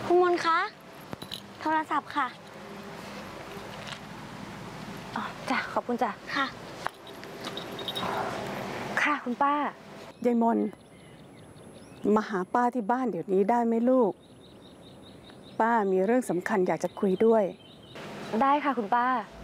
คุณมนคะโทรศัพท์ค่ะอ๋อจ้ะขอบคุณจ้ะค่ะค่ะคุณป้ายายมนมาหาป้าที่บ้านเดี๋ยวนี้ได้ไหมลูกป้ามีเรื่องสำคัญอยากจะคุยด้วยได้ค่ะคุณป้า